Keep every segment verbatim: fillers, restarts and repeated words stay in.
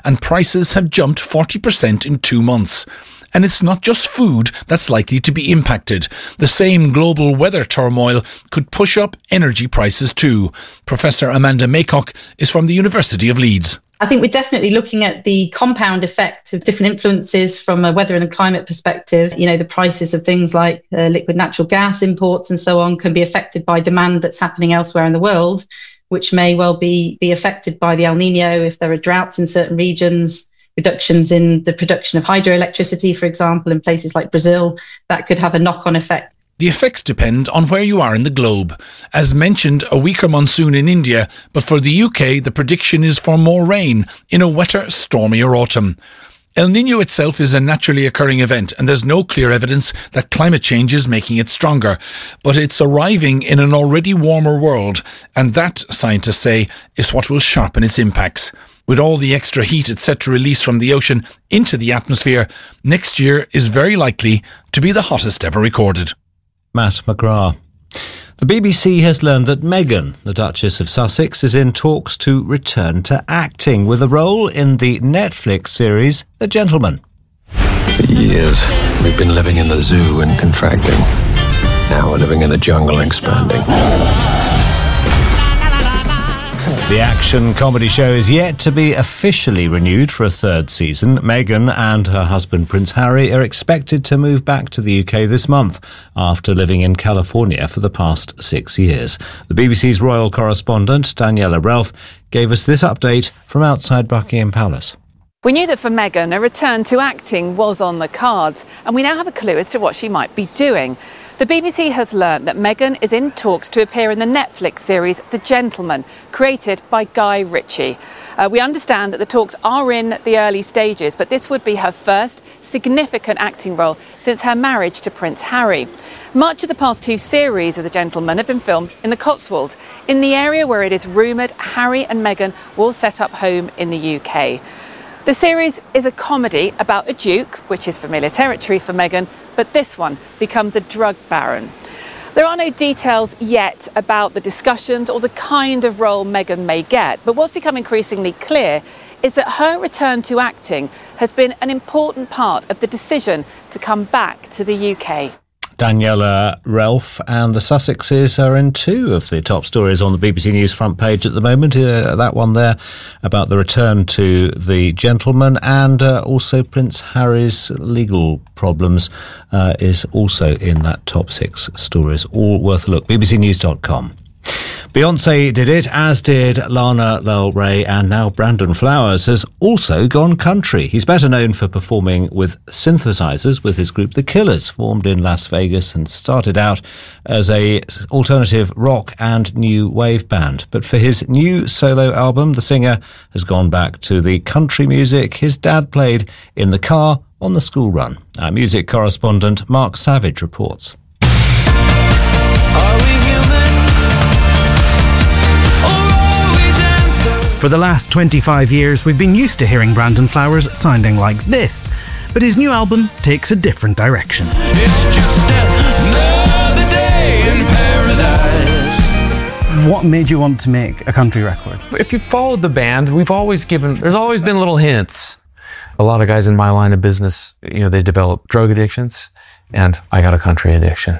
and prices have jumped forty percent in two months. And it's not just food that's likely to be impacted. The same global weather turmoil could push up energy prices too. Professor Amanda Maycock is from the University of Leeds. I think we're definitely looking at the compound effect of different influences from a weather and a climate perspective. You know, the prices of things like uh, liquid natural gas imports and so on can be affected by demand that's happening elsewhere in the world, which may well be, be affected by the El Nino if there are droughts in certain regions. Reductions in the production of hydroelectricity, for example, in places like Brazil, that could have a knock-on effect. The effects depend on where you are in the globe. As mentioned, a weaker monsoon in India, but for the U K, the prediction is for more rain in a wetter, stormier autumn. El Niño itself is a naturally occurring event, and there's no clear evidence that climate change is making it stronger. But it's arriving in an already warmer world, and that, scientists say, is what will sharpen its impacts. With all the extra heat it's set to release from the ocean into the atmosphere, next year is very likely to be the hottest ever recorded. Matt McGrath. The B B C has learned that Meghan, the Duchess of Sussex, is in talks to return to acting with a role in the Netflix series The Gentleman. For years, we've been living in the zoo and contracting. Now we're living in the jungle and expanding. The action comedy show is yet to be officially renewed for a third season. Meghan and her husband Prince Harry are expected to move back to the U K this month after living in California for the past six years. The B B C's royal correspondent Daniela Relf gave us this update from outside Buckingham Palace. We knew that for Meghan, a return to acting was on the cards, and we now have a clue as to what she might be doing. The B B C has learnt that Meghan is in talks to appear in the Netflix series The Gentleman, created by Guy Ritchie. Uh, we understand that the talks are in the early stages, but this would be her first significant acting role since her marriage to Prince Harry. Much of the past two series of The Gentleman have been filmed in the Cotswolds, in the area where it is rumoured Harry and Meghan will set up home in the U K. The series is a comedy about a duke, which is familiar territory for Meghan, but this one becomes a drug baron. There are no details yet about the discussions or the kind of role Meghan may get, but what's become increasingly clear is that her return to acting has been an important part of the decision to come back to the U K. Daniela Relf and the Sussexes are in two of the top stories on the B B C News front page at the moment. Uh, that one there about the return to The Gentleman, and uh, also Prince Harry's legal problems uh, is also in that top six stories. All worth a look. B B C News dot com. Beyoncé did it, as did Lana Del Rey, and now Brandon Flowers has also gone country. He's better known for performing with synthesizers with his group The Killers, formed in Las Vegas and started out as a alternative rock and new wave band. But for his new solo album, the singer has gone back to the country music his dad played in the car on the school run. Our music correspondent Mark Savage reports. Are we human? For the last twenty-five years, we've been used to hearing Brandon Flowers sounding like this, but his new album takes a different direction. It's just another day in paradise. What made you want to make a country record? If you followed the band, we've always given, there's always been little hints. A lot of guys in my line of business, you know, they develop drug addictions, and I got a country addiction.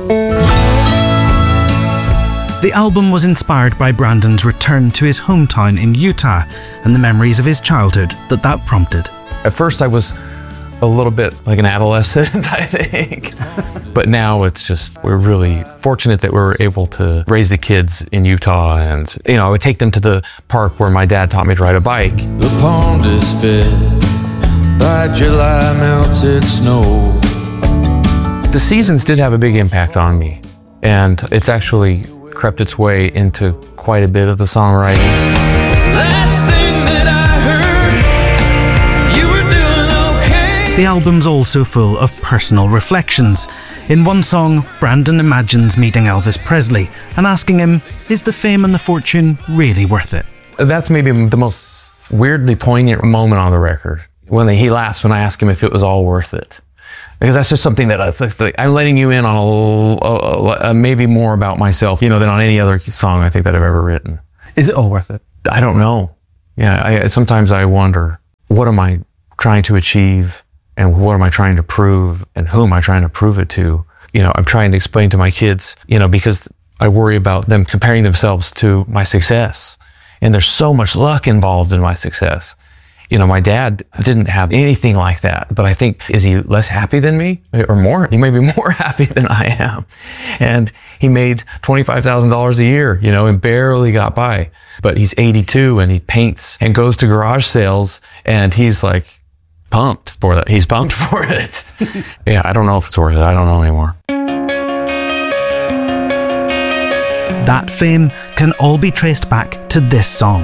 The album was inspired by Brandon's return to his hometown in Utah and the memories of his childhood that that prompted. At first I was a little bit like an adolescent, I think. But now it's just, we're really fortunate that we were able to raise the kids in Utah, and, you know, I would take them to the park where my dad taught me to ride a bike. The pond is fed by July melted snow. The seasons did have a big impact on me, and it's actually crept its way into quite a bit of the songwriting. Last thing that I heard, you were doing okay. The album's also full of personal reflections. In one song, Brandon imagines meeting Elvis Presley and asking him, is the fame and the fortune really worth it? That's maybe the most weirdly poignant moment on the record, when he laughs when I ask him if it was all worth it. Because that's just something that I, I'm letting you in on a, a, a maybe more about myself, you know, than on any other song I think that I've ever written. Is it all worth it? I don't know. Yeah, I, sometimes I wonder. what am I trying to achieve and what am I trying to prove and who am I trying to prove it to? You know, I'm trying to explain to my kids, you know, because I worry about them comparing themselves to my success. And there's so much luck involved in my success. You know, my dad didn't have anything like that, but I think, is he less happy than me or more? He may be more happy than I am. And he made twenty-five thousand dollars a year, you know, and barely got by. But he's eighty-two and he paints and goes to garage sales and he's like pumped for that. He's pumped for it. Yeah, I don't know if it's worth it. I don't know anymore. That fame can all be traced back to this song.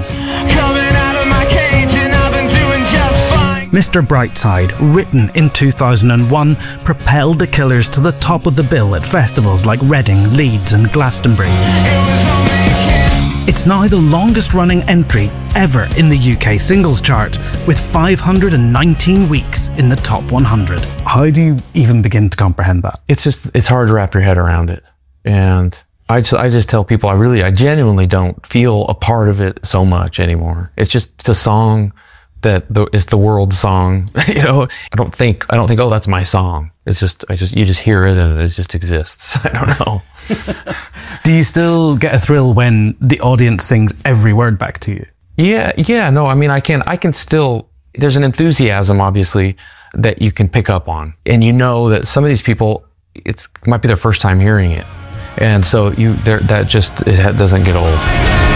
Mister Brightside, written in two thousand one, propelled the Killers to the top of the bill at festivals like Reading, Leeds and Glastonbury. It's now the longest running entry ever in the U K singles chart, with five hundred nineteen weeks in the top one hundred. How do you even begin to comprehend that? It's just, it's hard to wrap your head around it. And I just, I just tell people, I really, I genuinely don't feel a part of it so much anymore. It's just, it's a song that the, it's the world's song. You know, I don't think, I don't think, oh, that's my song. It's just, I just, you just hear it and it just exists. I don't know. Do you still get a thrill when the audience sings every word back to you? Yeah, yeah, no, I mean, I can, I can still, there's an enthusiasm, obviously, that you can pick up on. And you know that some of these people, it's it might be their first time hearing it. And so you, there, that just, it doesn't get old.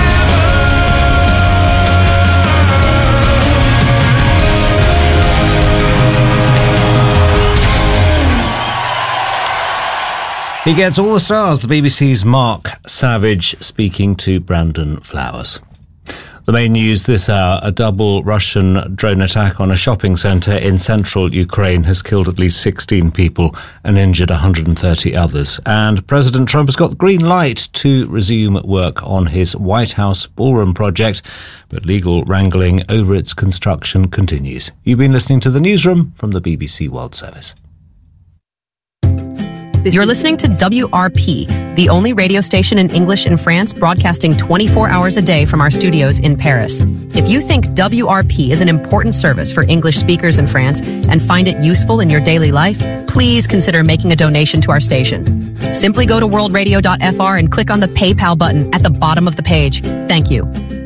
He gets all the stars, the B B C's Mark Savage speaking to Brandon Flowers. The main news this hour, a double Russian drone attack on a shopping centre in central Ukraine has killed at least sixteen people and injured one hundred thirty others. And President Trump has got the green light to resume work on his White House ballroom project, but legal wrangling over its construction continues. You've been listening to The Newsroom from the B B C World Service. You're listening to W R P, the only radio station in English in France, broadcasting twenty-four hours a day from our studios in Paris. If you think W R P is an important service for English speakers in France and find it useful in your daily life, please consider making a donation to our station. Simply go to world radio dot f r and click on the PayPal button at the bottom of the page. Thank you.